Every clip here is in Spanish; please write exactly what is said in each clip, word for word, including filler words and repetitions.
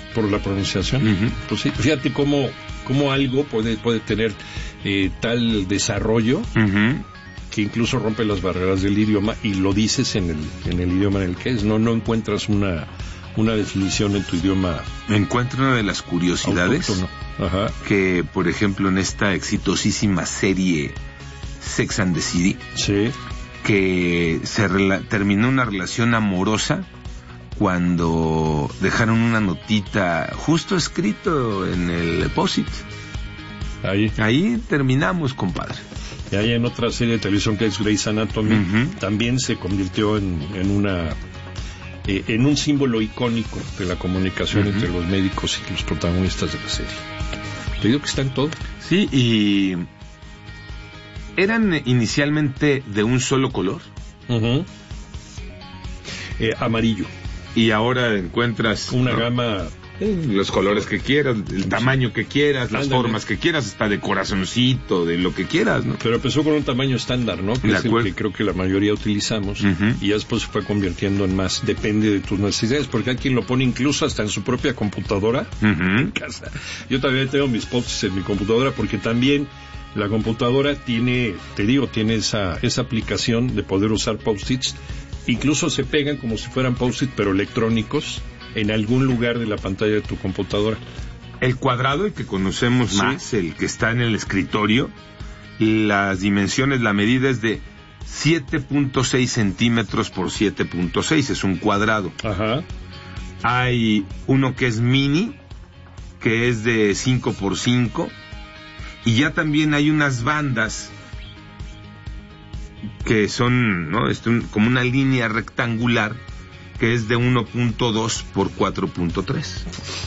por la pronunciación. Uh-huh. Pues sí, fíjate cómo, cómo algo puede, puede tener eh, tal desarrollo uh-huh. que incluso rompe las barreras del idioma y lo dices en el, en el idioma en el que es. No, no encuentras una, una definición en tu idioma. Encuentro una de las curiosidades Ajá. que, por ejemplo, en esta exitosísima serie Sex and the City, sí. que se rela- terminó una relación amorosa cuando dejaron una notita justo escrito en el post-it. Ahí. Ahí terminamos, compadre. Y ahí en otra serie de televisión que es Grey's Anatomy, uh-huh. también se convirtió en, en una eh, en un símbolo icónico de la comunicación uh-huh. entre los médicos y los protagonistas de la serie. Te digo que está en todo. Sí, y eran inicialmente de un solo color. Uh-huh. Eh, amarillo. Y ahora encuentras una ¿no? gama, eh, los colores que quieras, el tamaño que quieras, las Ándale. formas que quieras, hasta de corazoncito, de lo que quieras, ¿no? Pero empezó con un tamaño estándar, ¿no? Que de es acuerdo. el que creo que la mayoría utilizamos, uh-huh. y ya después se fue convirtiendo en más, depende de tus necesidades, porque hay quien lo pone incluso hasta en su propia computadora uh-huh. en casa. Yo también tengo mis post-its en mi computadora porque también la computadora tiene, te digo, tiene esa, esa aplicación de poder usar post-its. Incluso se pegan como si fueran post-it, pero electrónicos, en algún lugar de la pantalla de tu computadora. El cuadrado, el que conocemos sí. más, el que está en el escritorio, las dimensiones, la medida es de siete punto seis centímetros por siete punto seis, es un cuadrado. Ajá. Hay uno que es mini, que es de cinco por cinco, y ya también hay unas bandas que son, ¿no? Es un, como una línea rectangular que es de uno punto dos por cuatro punto tres.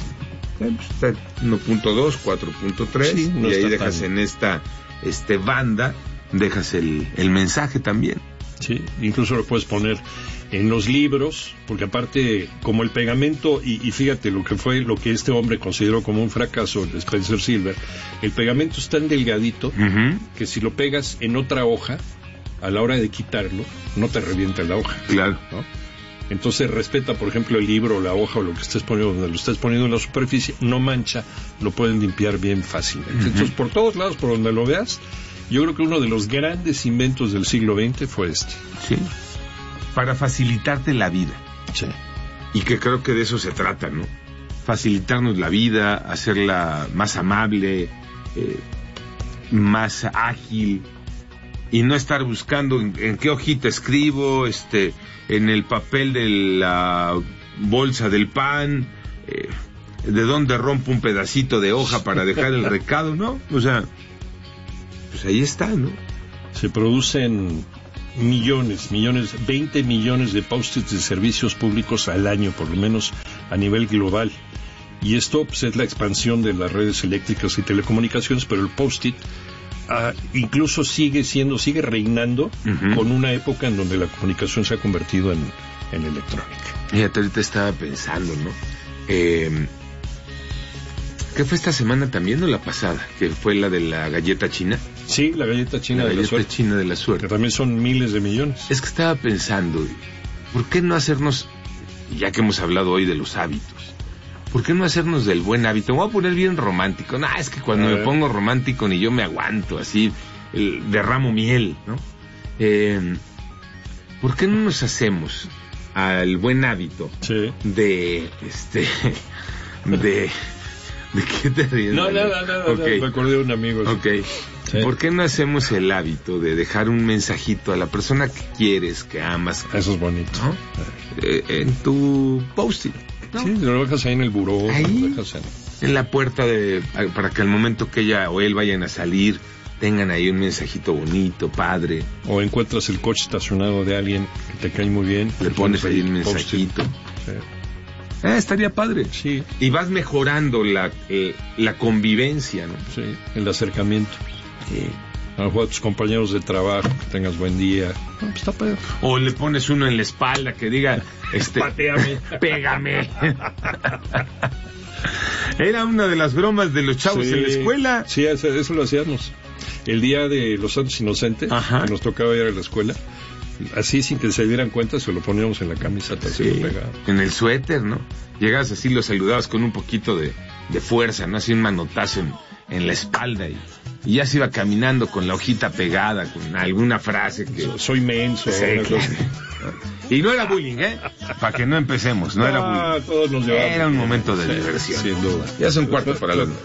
uno punto dos, cuatro punto tres, sí, no y ahí dejas tan... en esta este banda, dejas el, el mensaje también. Sí, incluso lo puedes poner en los libros, porque aparte, como el pegamento, y, y fíjate lo que fue, lo que este hombre consideró como un fracaso, Spencer Silver, el pegamento es tan delgadito uh-huh. que si lo pegas en otra hoja, a la hora de quitarlo, no te revienta la hoja. Claro. ¿No? Entonces respeta, por ejemplo, el libro, la hoja o lo que estés poniendo, donde lo estés poniendo en la superficie, no mancha, lo pueden limpiar bien fácilmente. Uh-huh. Entonces, por todos lados, por donde lo veas, yo creo que uno de los grandes inventos del siglo veinte fue este. Sí. Para facilitarte la vida. Sí. Y que creo que de eso se trata, ¿no? Facilitarnos la vida, hacerla más amable, eh, más ágil, y no estar buscando en, en qué hojita escribo, este, en el papel de la bolsa del pan, eh, de dónde rompo un pedacito de hoja para dejar el recado, ¿no? O sea, pues ahí está, ¿no? Se producen millones, millones, veinte millones de post-its de servicios públicos al año, por lo menos a nivel global. Y esto pues, es la expansión de las redes eléctricas y telecomunicaciones, pero el post-it Uh, incluso sigue siendo, sigue reinando uh-huh. con una época en donde la comunicación se ha convertido en, en electrónica. Fíjate, ahorita estaba pensando, ¿no? Eh, ¿Qué fue esta semana también o la pasada? Que fue la de la galleta china. Sí, la galleta china la de galleta la suerte. china de la suerte. Que también son miles de millones. Es que estaba pensando, ¿por qué no hacernos, ya que hemos hablado hoy de los hábitos, ¿por qué no hacernos del buen hábito? Me voy a poner bien romántico. No, es que cuando me pongo romántico ni yo me aguanto, así, el, derramo miel, ¿no? Eh, ¿Por qué no nos hacemos al buen hábito sí. de, este, de, de qué te ríes? No, nada, nada, okay. Me acordé de un amigo. Ok. Sí. ¿Por qué no hacemos el hábito de dejar un mensajito a la persona que quieres, que amas? Que, eso es bonito. ¿no? Eh, en tu post-it. ¿No? Sí, lo dejas ahí en el buró. Ahí, lo dejas en... en la puerta, de para que al momento que ella o él vayan a salir, tengan ahí un mensajito bonito, padre. O encuentras el coche estacionado de alguien que te cae muy bien. Le pones ahí un mensajito. Sí. Eh, estaría padre. Sí. Y vas mejorando la, eh, la convivencia, ¿no? Sí, el acercamiento. Sí. A lo mejor a tus compañeros de trabajo, que tengas buen día. No, pues está padre. O le pones uno en la espalda que diga, este, pateame, pégame. Era una de las bromas de los chavos sí, en la escuela. Sí, eso, eso lo hacíamos. El día de los Santos Inocentes, Ajá. que nos tocaba ir a la escuela, Así, sin que se dieran cuenta, se lo poníamos en la camisa. Sí, en el suéter, ¿no? Llegabas así, lo saludabas con un poquito de, de fuerza, ¿no? Así un manotazo en, en la espalda y, y ya se iba caminando con la hojita pegada, con alguna frase que... Soy menso. Sí, claro. Y no era bullying, ¿eh? Para que no empecemos, no, no era bullying. Todos nos era un momento de sí, diversión. Sin duda. Ya son cuartos para las nueve.